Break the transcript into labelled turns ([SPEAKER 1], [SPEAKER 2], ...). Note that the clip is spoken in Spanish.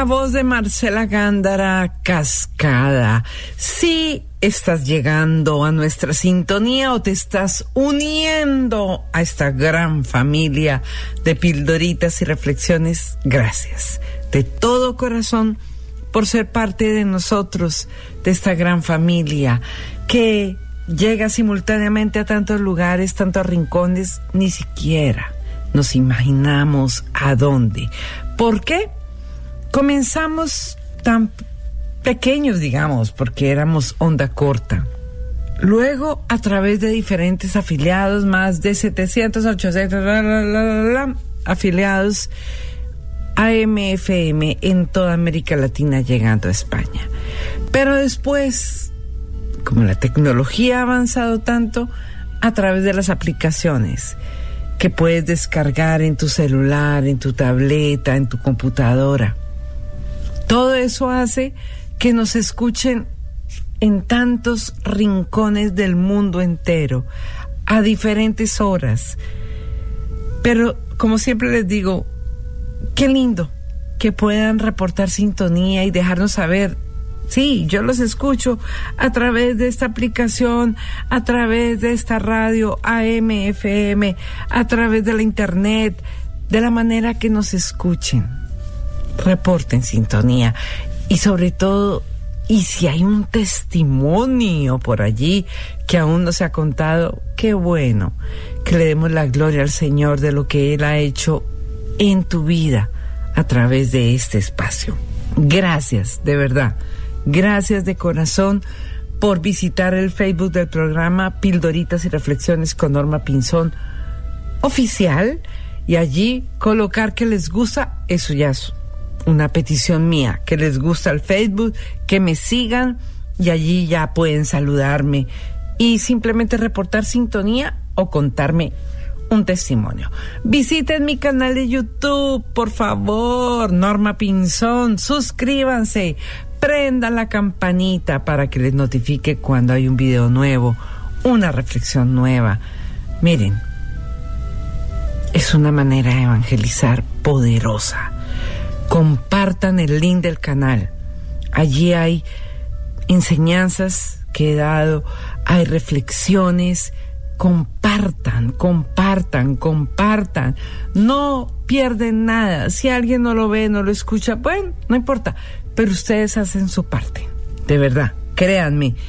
[SPEAKER 1] la voz de Marcela Gándara, Cascada. Si estás llegando a nuestra sintonía o te estás uniendo a esta gran familia de pildoritas y reflexiones, gracias de todo corazón por ser parte de nosotros, de esta gran familia que llega simultáneamente a tantos lugares, tantos rincones, ni siquiera nos imaginamos a dónde. ¿Por qué? Comenzamos tan pequeños, digamos, porque éramos onda corta. Luego, a través de diferentes afiliados, más de 700, 800 afiliados, AM/FM en toda América Latina, llegando a España. Pero después, como la tecnología ha avanzado tanto, a través de las aplicaciones que puedes descargar en tu celular, en tu tableta, en tu computadora. Todo eso hace que nos escuchen en tantos rincones del mundo entero, a diferentes horas. Pero, como siempre les digo, qué lindo que puedan reportar sintonía y dejarnos saber. Sí, yo los escucho a través de esta aplicación, a través de esta radio AM/FM, a través de la internet, de la manera que nos escuchen. Reporten sintonía y sobre todo, y si hay un testimonio por allí que aún no se ha contado, qué bueno que le demos la gloria al Señor de lo que Él ha hecho en tu vida a través de este espacio. Gracias, de verdad. Gracias de corazón por visitar el Facebook del programa Pildoritas y Reflexiones con Norma Pinzón oficial y allí colocar que les gusta. Eso ya es una petición mía, que les gusta el Facebook, que me sigan y allí ya pueden saludarme y simplemente reportar sintonía o contarme un testimonio. Visiten mi canal de YouTube, por favor, Norma Pinzón, suscríbanse, prendan la campanita para que les notifique cuando hay un video nuevo, una reflexión nueva. Miren, es una manera de evangelizar poderosa. Compartan el link del canal. Allí hay enseñanzas que he dado, hay reflexiones. Compartan. No pierden nada. Si alguien no lo ve, no lo escucha, bueno, no importa. Pero ustedes hacen su parte. De verdad, créanme